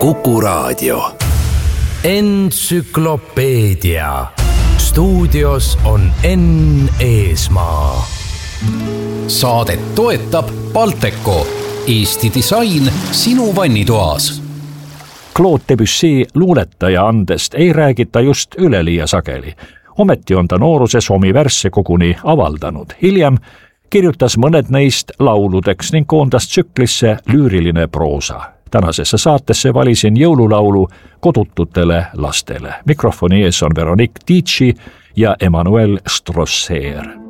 Kuku Raadio. Entsüklopeedia. Stuudios on Enn Eesmaa. Saadet toetab Balteco. Eesti disain sinu vannitoas. Claude Debussy luuletaja andest ei räägita just üleliia sageli. Ometi on ta nooruses omi värsse koguni avaldanud. Hiljem kirjutas mõned neist lauludeks ning koondas tsüklisse lüüriline proosa. Tänasesse saatesse valisin jõululaulu kodututele lastele. Mikrofoni ees on Veronique Dietschy ja Emmanuel Strosser.